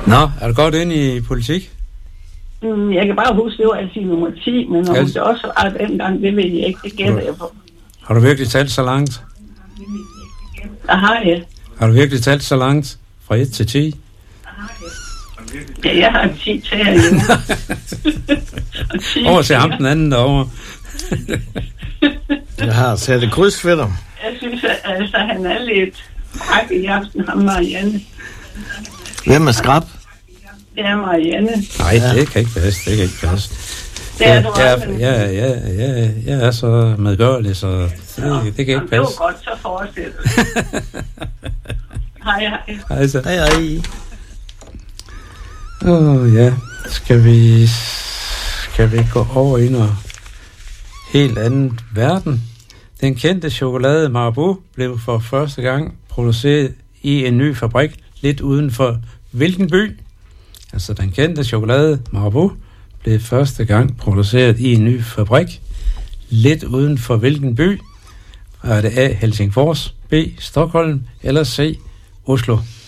Nå, er du godt inde i politik? Jeg kan bare huske, det var altid nummer 10, men om det også var dengang, det ved jeg ikke. Det gætter jeg på. Har du virkelig talt så langt? Der har jeg. Har du virkelig talt så langt? Fra 1 til 10? Ja, jeg har 10 til herhjemme. Over til ham den anden derovre. Jeg har sat et kryds ved dig. Jeg synes, at han er lidt bræk i aften, ham Marianne. Hvem er skrab? Det er Marianne. Nej, det kan ikke passe. Det kan ikke passe. Det er du også. Jeg er så medgørlig, så det kan ikke passe. Det var godt, så fortsæt. Hej, hej. Hej så. Hej, hej. Ja, skal vi gå over i noget helt anden verden? Den kendte chokolade Marabou blev for første gang produceret i en ny fabrik lidt uden for hvilken by? Altså den kendte chokolade Marabou blev første gang produceret i en ny fabrik lidt uden for hvilken by? Er det A. Helsingfors, B. Stockholm eller C. Oslo?